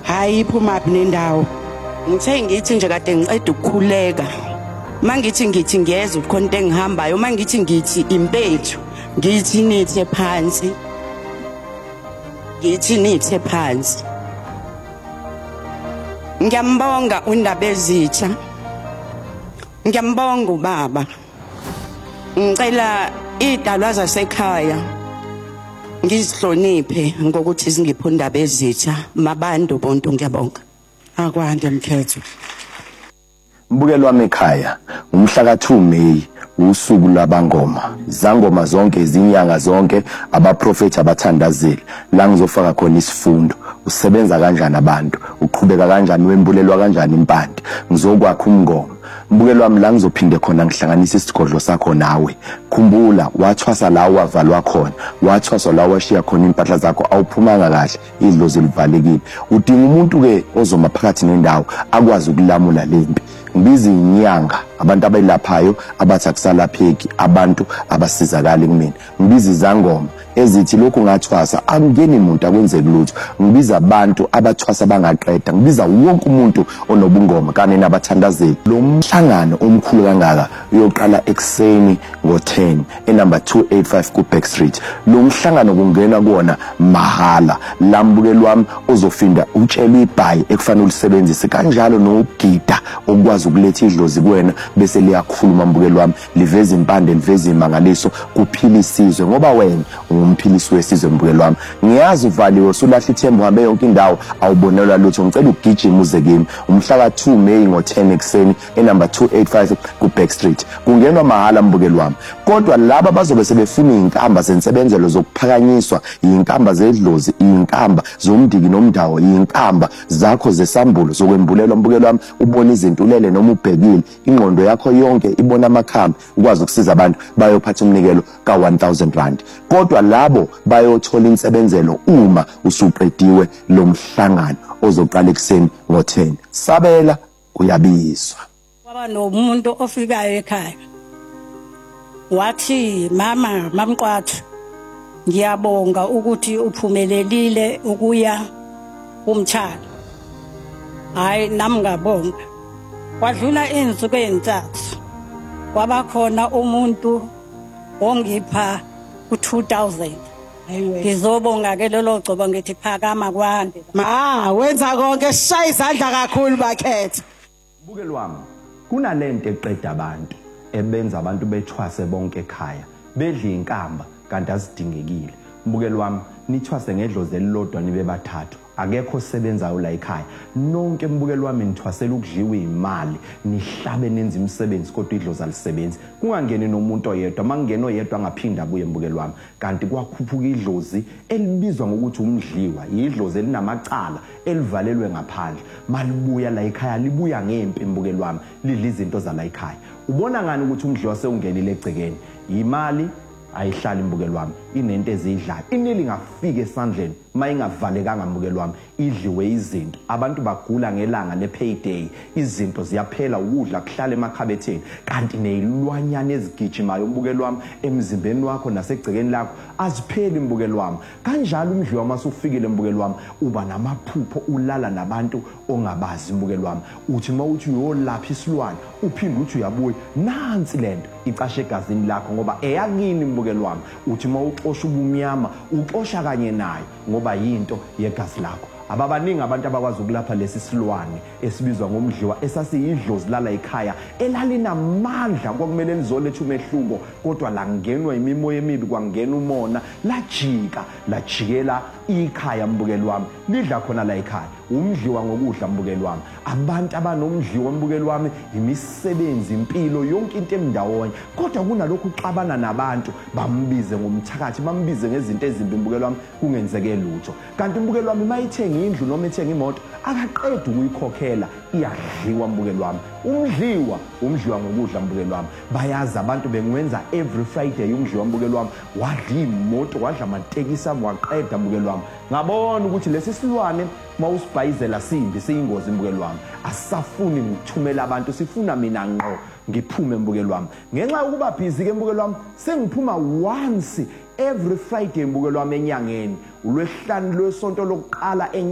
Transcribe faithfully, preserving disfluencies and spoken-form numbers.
hayi iphuma phi nendawo. Ngithe ngithi nje kade ngiceda ukukhuleka. Mangithi ngithi ngiyeza ukhonto engihambayo, mangithi ngithi impethu, ngithi nithe phansi. Ngithi nithe phansi. Ngiyambonga uNdaba Ezitha. Ngiyambonga ubaba. Ngicela idalwa zasekhaya ngizihloniphe ngokuthi singipho uNdaba Ezitha mabantu bonke ngiyabonga. Akwande Mkhetho. Mbukelo wami ekhaya umhla ka two May usuku labangoma. Zangoma zonke izinyanga zonke abaprofeti abathandazeli la ngizofaka khona isifundo. Usebenza kanjani abantu? Uqhubeka kanjani wembulelwa kanjani impande? Ngizokwakha umngoma. Mbukelo wami la ngizophinde khona ngihlanganisa isigodlo sakho nawe. Khumbula wathwasa la wavalwa khona. Wathwasa la washiya khona impahla zakho awuphumanga kahle idlozi livalekile. Udinga umuntu ke ozoma phakathi nendawo akwazi ukulamula lempi. Ngibiza inyanga abantu abayilaphayo abathi akusalapheki abantu abasizakala kumina. Ngibiza izangoma ezithi lokhu ngathwasa angeni umuntu akwenzeke lutho. Ngibiza abantu abathwasa bangaqeda. Ngibiza wonke umuntu onobungoma kanye nabathandazeli. Lo mhlangano omkhulu kangaka uyoqala ekseni ngo ten enumber two eighty-five ku Back Street. Lo mhlangano kungena kuona mahala. Lambukelo wami ozofinda utshela ibhayi ekufanele ulisebenzise kanjalo nokugida okwazi ukuletha idlozi kuwena bese liyakhuluma mbukelo wami liveza impande liveza imangaliso kuphila isizwe ngoba wena umphilisi wesizwe mbukelo wami. Ngiyazi uvaliwe usulahla ithemba uhambe yonke indawo awubonelwa lutho. Ngicela ugijima uze kimi umhla ka two May ngo ten ekseni enumber two eighty-five ku Back Street. Kungenwa mahala mbukelo wami. Kodwa laba bazobe sebefuna izinkamba zensebenzelo zokuphakanyiswa, izinkamba zedlozi, izinkamba zomdiki nomdawo, izinkamba zakho zesambulo zokwembulelwa mbukelo wami. Ubona izintulele noma ubhekile ingqondo yakho yonke ibona amakhamba ukwazi ukusiza abantu bayophatha umnikelo ka one thousand rand. Kodwa labo bayothola insebenzelo uma usuqediwe lo mhlangano ozoqala ekseni ngo ten. Sabela uyabizwa. Kwaba nomuntu ofikayo ekhaya wathi mama mamqwathu ngiyabonga ukuthi uphumelelile ukuya kumtshalo. Hayi nami ngabonga. Kwadlula insuku ezintathu kwaba khona umuntu ongipha ku two thousand. Ngizobonga ke lelo gcobo ngithi phakama kwande. Ah wenza konke sishaya izandla kakhulu bakhetha. Mbukelo wami kunalento eqeda abantu ebenza abantu bethwase bonke ekhaya bedla inkamba kanti azidingekile. Mbukelo wami nithwase ngedlozi elilodwa nibe bathathu. Akekho osebenzayo la ekhaya. Nonke mbukelo wami nithwasela ukudliwa imali nihlabe nenza imisebenzi kodwa idlozi alisebenzi. Kungangeni nomuntu oyedwa mangena oyedwa angaphinda abuye mbukelo wami. Kanti kwakhuphuka idlozi elibizwa ngokuthi umdliwa. Idlozi elinamacala elivalelwe ngaphandle. Malibuya la ekhaya libuya ngempi mbukelo wami lidla izinto za la ekhaya. Ubona ngani ukuthi umdliwa sewungenile egcekeni? Imali ayihlali mbukelo wami inento ezidlayo ineli ngafika esandleni mayingavalekanga mbukelo wami idliwe izinto. Abantu bagula ngelanga le payday, izinto ziyaphela ukudla kuhlala emakhabetheni kanti nezilwanyana ezigijimayo mbukelo wami emzimbeni wakho nasegcekeni lakho azipheli mbukelo wami. Kanjalo umdliwa masufikile mbukelo wami uba namaphupho ulala nabantu ongabazi mbukelo wami. Uthi mawuthi uyolapha isilwane uphinde uthi uyabuya nansi lento icashe egazini lakho ngoba eyakini mbukelo wami. Uthi mawuxosha ubumnyama uxosha kanye nayo ngoba yinto yegazi lakho. Ababaningi abantu abakwazi ukulapha lesi silwane esibizwa ngomdliwa esasiyidlozi lala ekhaya elalinamandla kwakumele lizoletha umehluko kodwa la ngenwa imimoya emibi kwangena umona lajika lajikela ikhaya mbukelo wami lidla khona la ekhaya. Umdliwa ngokudla mbukelo wami. Abantu abanomdliwa mbukelo wami imisebenzi impilo yonke into emndawonye kodwa kunalokhu uxabana nabantu bambize ngomthakathi bambize ngezinto ezimbi mbukelo wami kungenzeke lutho. Kanti mbukelo wami mayithenga indlu noma ethenga imoto akaqeda ukuyikhokhela iyadliwa mbukelo wami. Umdliwa umdliwa ngokudla mbukelo wami. Bayazi abantu bengwenza every Friday umdliwa mbukelo wami wadla imoto wadla amatekisi waqeda mbukelo wami. Ngabona ukuthi lesi silwane mawusibhayizela simbi siyingozi mbukelo wami. Asafuni ngithumela abantu sifuna mina ngqo ngiphume mbukelo wami. Ngenxa yokuba busy ke mbukelo wami sengiphuma once every Friday mbukelo wami enyangeni. Ulwesihlanu lwesonto lokuqala